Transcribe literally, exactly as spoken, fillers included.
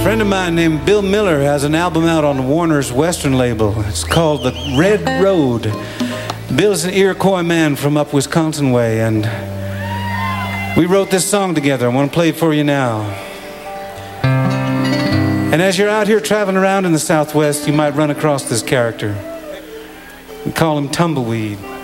friend of mine named Bill Miller has an album out on Warner's Western label. It's called The Red Road. Bill's an Iroquois man from up Wisconsin way, and we wrote this song together. I want to play it for you now. And as you're out here traveling around in the Southwest, you might run across this character. We call him Tumbleweed.